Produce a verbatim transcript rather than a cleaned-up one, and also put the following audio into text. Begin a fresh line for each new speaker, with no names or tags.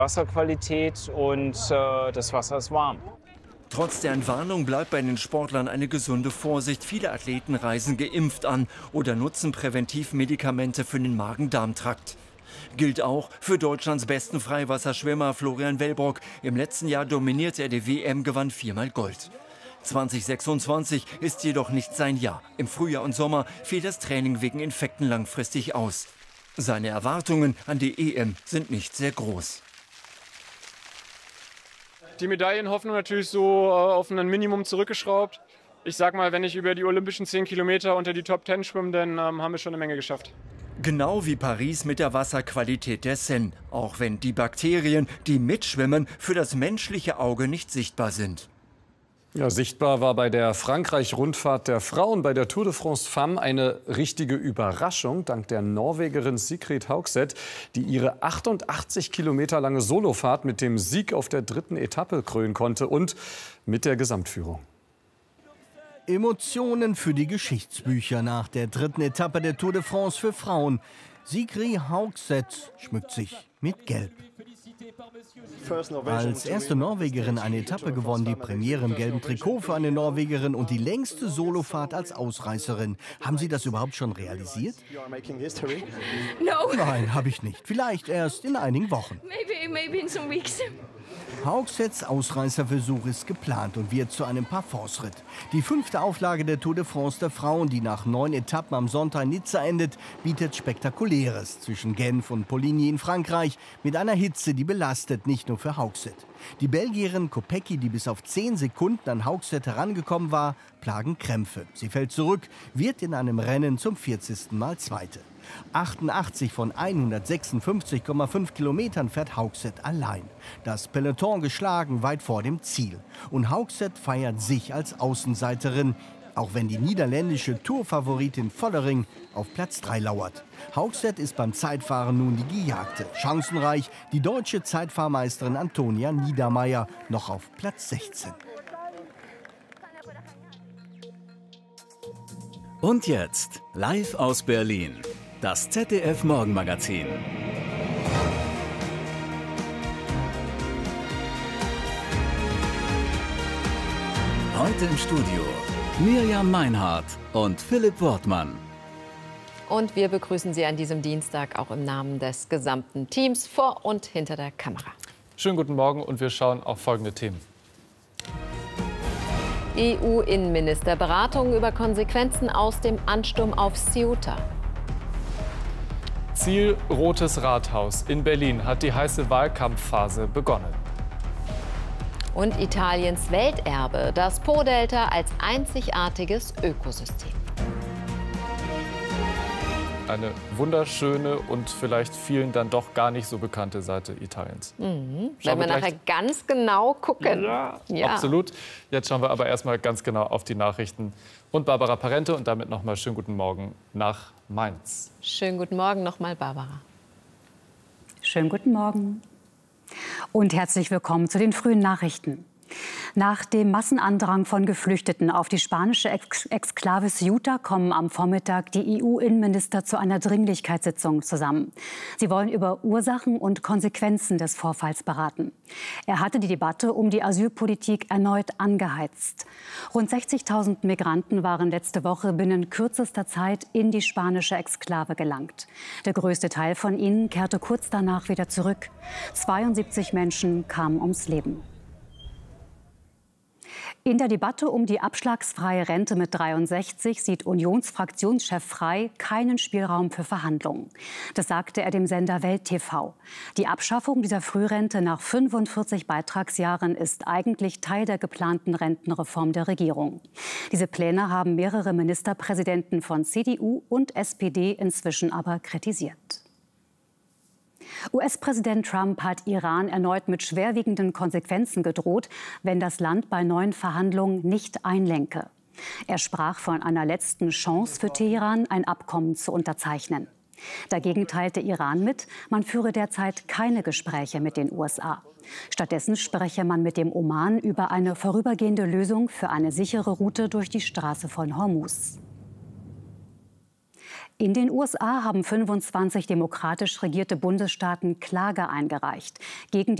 Wasserqualität und äh, das Wasser ist warm.
Trotz der Entwarnung bleibt bei den Sportlern eine gesunde Vorsicht. Viele Athleten reisen geimpft an oder nutzen präventiv Medikamente für den Magen-Darm-Trakt. Gilt auch für Deutschlands besten Freiwasserschwimmer Florian Wellbrock. Im letzten Jahr dominierte er die W M, gewann viermal Gold. zwanzig sechsundzwanzig ist jedoch nicht sein Jahr. Im Frühjahr und Sommer fiel das Training wegen Infekten langfristig aus. Seine Erwartungen an die E M sind nicht sehr groß.
Die Medaillenhoffnung natürlich so äh, auf ein Minimum zurückgeschraubt. Ich sag mal, wenn ich über die olympischen zehn Kilometer unter die Top zehn schwimme, dann ähm, haben wir schon eine Menge geschafft.
Genau wie Paris mit der Wasserqualität der Seine. Auch wenn die Bakterien, die mitschwimmen, für das menschliche Auge nicht sichtbar sind.
Ja, sichtbar war bei der Frankreich-Rundfahrt der Frauen bei der Tour de France Femmes eine richtige Überraschung dank der Norwegerin Sigrid Haugseth, die ihre achtundachtzig Kilometer lange Solofahrt mit dem Sieg auf der dritten Etappe krönen konnte und mit der Gesamtführung.
Emotionen für die Geschichtsbücher nach der dritten Etappe der Tour de France für Frauen. Sigrid Haugseth schmückt sich mit Gelb. Als erste Norwegerin eine Etappe gewonnen, die Premiere im gelben Trikot für eine Norwegerin und die längste Solofahrt als Ausreißerin. Haben Sie das überhaupt schon realisiert? Nein, habe ich nicht. Vielleicht erst in einigen Wochen. Haugseths Ausreißerversuch ist geplant und wird zu einem Parforce-Ritt. Die fünfte Auflage der Tour de France der Frauen, die nach neun Etappen am Sonntag in Nizza endet, bietet Spektakuläres zwischen Genf und Poligny in Frankreich mit einer Hitze, die belastet, nicht nur für Haugseth. Die Belgierin Kopecky, die bis auf zehn Sekunden an Haugseth herangekommen war, plagen Krämpfe. Sie fällt zurück, wird in einem Rennen zum vierzigsten Mal Zweite. achtundachtzig von hundertsechsundfünfzig Komma fünf Kilometern fährt Haugseth allein. Das Peloton geschlagen weit vor dem Ziel. Und Haugseth feiert sich als Außenseiterin, auch wenn die niederländische Tourfavoritin Vollering auf Platz drei lauert. Haugseth ist beim Zeitfahren nun die Gejagte. Chancenreich die deutsche Zeitfahrmeisterin Antonia Niedermeier noch auf Platz sechzehn.
Und jetzt live aus Berlin. Das Z D F-Morgenmagazin. Heute im Studio Mirjam Meinhardt und Philipp Wortmann.
Und wir begrüßen Sie an diesem Dienstag auch im Namen des gesamten Teams vor und hinter der Kamera.
Schönen guten Morgen und wir schauen auf folgende Themen.
E U-Innenminister Beratungen über Konsequenzen aus dem Ansturm auf Ceuta.
Ziel Rotes Rathaus. In Berlin hat die heiße Wahlkampfphase begonnen.
Und Italiens Welterbe, das Po-Delta als einzigartiges Ökosystem.
Eine wunderschöne und vielleicht vielen dann doch gar nicht so bekannte Seite Italiens.
Mhm. Wenn wir nachher ganz genau gucken.
Ja,
ja,
absolut. Jetzt schauen wir aber erstmal ganz genau auf die Nachrichten. Und Barbara Parente und damit noch mal schönen guten Morgen nach Mainz.
Schönen guten Morgen noch mal, Barbara.
Schönen guten Morgen. Und herzlich willkommen zu den frühen Nachrichten. Nach dem Massenandrang von Geflüchteten auf die spanische Ex Exklave Ceuta kommen am Vormittag die E U-Innenminister zu einer Dringlichkeitssitzung zusammen. Sie wollen über Ursachen und Konsequenzen des Vorfalls beraten. Er hatte die Debatte um die Asylpolitik erneut angeheizt. Rund sechzigtausend Migranten waren letzte Woche binnen kürzester Zeit in die spanische Exklave gelangt. Der größte Teil von ihnen kehrte kurz danach wieder zurück. zweiundsiebzig Menschen kamen ums Leben. In der Debatte um die abschlagsfreie Rente mit dreiundsechzig sieht Unionsfraktionschef Frey keinen Spielraum für Verhandlungen. Das sagte er dem Sender Welt T V. Die Abschaffung dieser Frührente nach fünfundvierzig Beitragsjahren ist eigentlich Teil der geplanten Rentenreform der Regierung. Diese Pläne haben mehrere Ministerpräsidenten von C D U und S P D inzwischen aber kritisiert. U S-Präsident Trump hat Iran erneut mit schwerwiegenden Konsequenzen gedroht, wenn das Land bei neuen Verhandlungen nicht einlenke. Er sprach von einer letzten Chance für Teheran, ein Abkommen zu unterzeichnen. Dagegen teilte Iran mit, man führe derzeit keine Gespräche mit den U S A. Stattdessen spreche man mit dem Oman über eine vorübergehende Lösung für eine sichere Route durch die Straße von Hormuz. In den U S A haben fünfundzwanzig demokratisch regierte Bundesstaaten Klage eingereicht gegen die